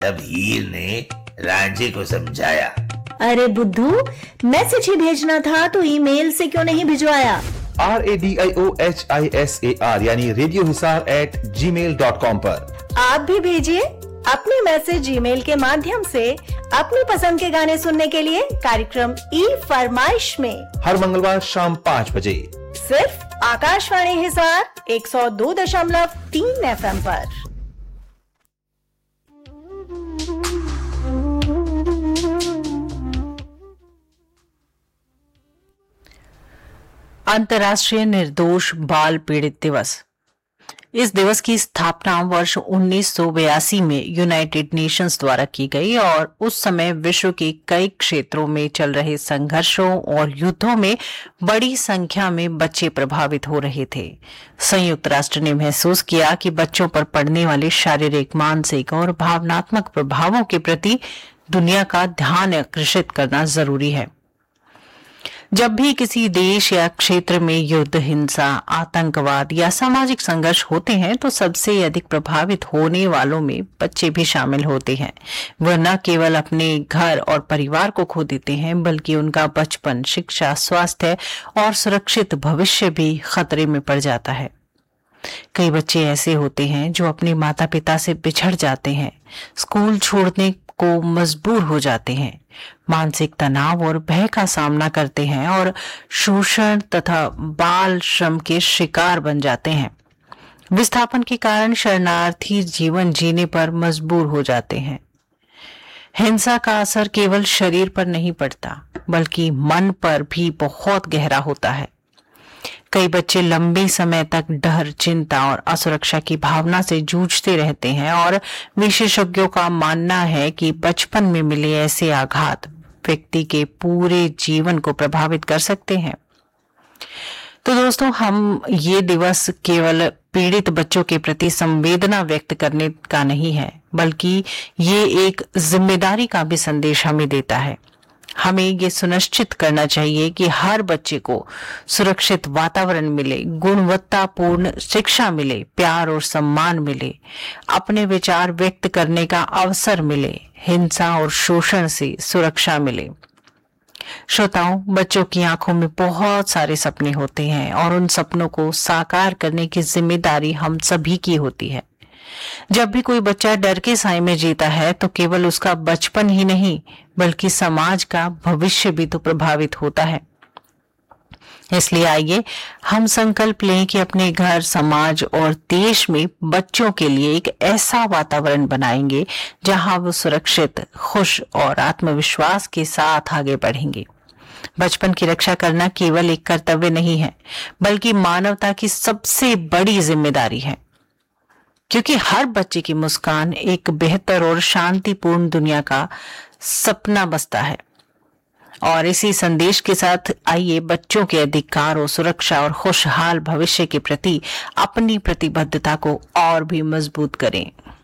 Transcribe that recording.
तब हीर ने रांझे को समझाया, अरे बुद्धू, मैसेज ही भेजना था तो ईमेल से क्यों नहीं भिजवाया? RADIOHISAR यानी radiohisar@gmail.com पर आप भी भेजिए अपने मैसेज ईमेल के माध्यम से अपनी पसंद के गाने सुनने के लिए कार्यक्रम ई फरमाइश में हर मंगलवार शाम 5 बजे सिर्फ आकाशवाणी हिसार 102.3 FM पर। अंतर्राष्ट्रीय निर्दोष बाल पीड़ित दिवस। इस दिवस की स्थापना वर्ष 1982 में यूनाइटेड नेशंस द्वारा की गई और उस समय विश्व के कई क्षेत्रों में चल रहे संघर्षों और युद्धों में बड़ी संख्या में बच्चे प्रभावित हो रहे थे। संयुक्त राष्ट्र ने महसूस किया कि बच्चों पर पड़ने वाले शारीरिक, मानसिक और भावनात्मक प्रभावों के प्रति दुनिया का ध्यान आकर्षित करना जरूरी है। जब भी किसी देश या क्षेत्र में युद्ध, हिंसा, आतंकवाद या सामाजिक संघर्ष होते हैं तो सबसे अधिक प्रभावित होने वालों में बच्चे भी शामिल होते हैं। वह न केवल अपने घर और परिवार को खो देते हैं बल्कि उनका बचपन, शिक्षा, स्वास्थ्य और सुरक्षित भविष्य भी खतरे में पड़ जाता है। कई बच्चे ऐसे होते हैं जो अपने माता पिता से बिछड़ जाते हैं, स्कूल छोड़ने को मजबूर हो जाते हैं, मानसिक तनाव और भय का सामना करते हैं और शोषण तथा बाल श्रम के शिकार बन जाते हैं। विस्थापन के कारण शरणार्थी जीवन जीने पर मजबूर हो जाते हैं। हिंसा का असर केवल शरीर पर नहीं पड़ता बल्कि मन पर भी बहुत गहरा होता है। कई बच्चे लंबे समय तक डर, चिंता और असुरक्षा की भावना से जूझते रहते हैं और विशेषज्ञों का मानना है कि बचपन में मिले ऐसे आघात व्यक्ति के पूरे जीवन को प्रभावित कर सकते हैं। तो दोस्तों, हम ये दिवस केवल पीड़ित बच्चों के प्रति संवेदना व्यक्त करने का नहीं है बल्कि ये एक जिम्मेदारी का भी संदेश हमें देता है। हमें ये सुनिश्चित करना चाहिए कि हर बच्चे को सुरक्षित वातावरण मिले, गुणवत्तापूर्ण शिक्षा मिले, प्यार और सम्मान मिले, अपने विचार व्यक्त करने का अवसर मिले, हिंसा और शोषण से सुरक्षा मिले। श्रोताओं, बच्चों की आंखों में बहुत सारे सपने होते हैं और उन सपनों को साकार करने की जिम्मेदारी हम सभी की होती है। जब भी कोई बच्चा डर के साए में जीता है तो केवल उसका बचपन ही नहीं बल्कि समाज का भविष्य भी तो प्रभावित होता है। इसलिए आइए हम संकल्प लें कि अपने घर, समाज और देश में बच्चों के लिए एक ऐसा वातावरण बनाएंगे जहां वो सुरक्षित, खुश और आत्मविश्वास के साथ आगे बढ़ेंगे। बचपन की रक्षा करना केवल एक कर्तव्य नहीं है बल्कि मानवता की सबसे बड़ी जिम्मेदारी है, क्योंकि हर बच्चे की मुस्कान एक बेहतर और शांतिपूर्ण दुनिया का सपना बसता है। और इसी संदेश के साथ आइए बच्चों के अधिकारों, सुरक्षा और खुशहाल भविष्य के प्रति अपनी प्रतिबद्धता को और भी मजबूत करें।